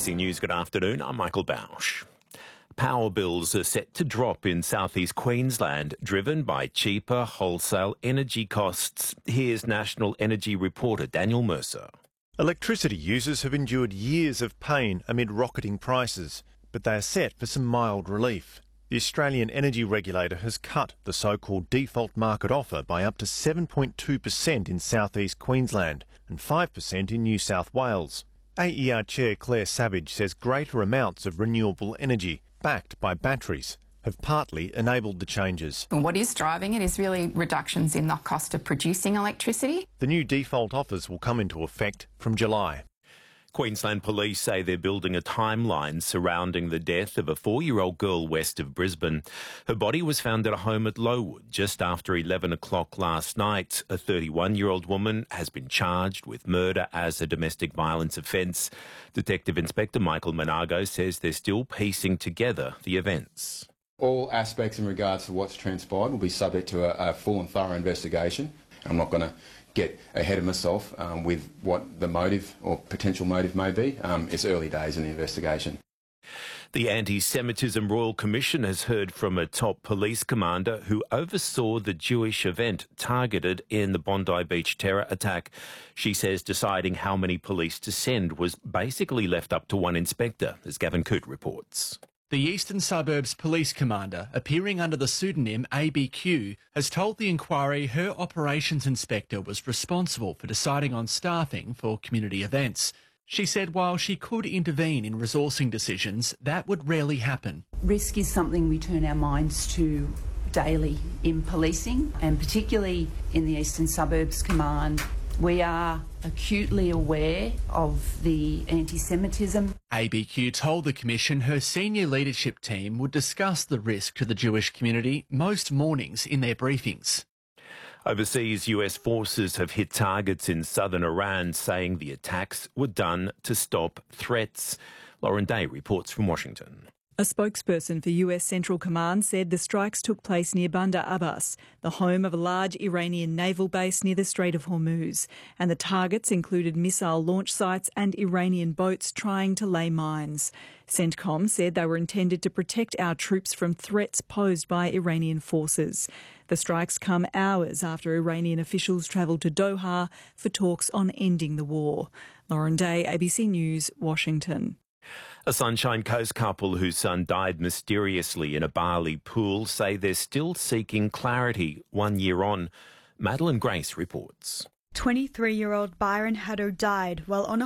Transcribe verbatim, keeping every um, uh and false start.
C News, good afternoon. I'm Michael Bausch. Power bills are set to drop in southeast Queensland, driven by cheaper wholesale energy costs. Here's National Energy reporter Daniel Mercer. Electricity users have endured years of pain amid rocketing prices, but they are set for some mild relief. The Australian Energy Regulator has cut the so-called default market offer by up to seven point two percent in southeast Queensland and five percent in New South Wales. A E R Chair Claire Savage says greater amounts of renewable energy, backed by batteries, have partly enabled the changes. And what is driving it is really reductions in the cost of producing electricity. The new default offers will come into effect from July. Queensland Police say they're building a timeline surrounding the death of a four-year-old girl west of Brisbane. Her body was found at a home at Lowood just after eleven o'clock last night. A thirty-one-year-old woman has been charged with murder as a domestic violence offence. Detective Inspector Michael Monago says they're still piecing together the events. All aspects in regards to what's transpired will be subject to a, a full and thorough investigation. I'm not going to get ahead of myself um, with what the motive or potential motive may be. Um, it's early days in the investigation. The Anti-Semitism Royal Commission has heard from a top police commander who oversaw the Jewish event targeted in the Bondi Beach terror attack. She says deciding how many police to send was basically left up to one inspector, as Gavin Coote reports. The Eastern Suburbs Police Commander, appearing under the pseudonym A B Q, has told the inquiry her operations inspector was responsible for deciding on staffing for community events. She said while she could intervene in resourcing decisions, that would rarely happen. Risk is something we turn our minds to daily in policing, and particularly in the Eastern Suburbs Command. We are acutely aware of the anti-Semitism. A B Q told the Commission her senior leadership team would discuss the risk to the Jewish community most mornings in their briefings. Overseas, U S forces have hit targets in southern Iran, saying the attacks were done to stop threats. Lauren Day reports from Washington. A spokesperson for U S Central Command said the strikes took place near Bandar Abbas, the home of a large Iranian naval base near the Strait of Hormuz, and the targets included missile launch sites and Iranian boats trying to lay mines. CENTCOM said they were intended to protect our troops from threats posed by Iranian forces. The strikes come hours after Iranian officials travelled to Doha for talks on ending the war. Lauren Day, A B C News, Washington. A Sunshine Coast couple whose son died mysteriously in a Bali pool say they're still seeking clarity one year on. Madeline Grace reports. twenty-three-year-old Byron Haddo died while on a